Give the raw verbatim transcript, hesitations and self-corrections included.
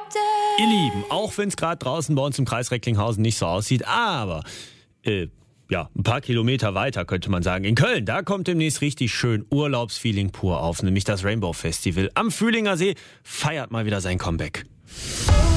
Ihr Lieben, auch wenn es gerade draußen bei uns im Kreis Recklinghausen nicht so aussieht, aber äh, ja, ein paar Kilometer weiter könnte man sagen. In Köln, da kommt demnächst richtig schön Urlaubsfeeling pur auf, nämlich das Rainbow Festival am Fühlinger See feiert mal wieder sein Comeback.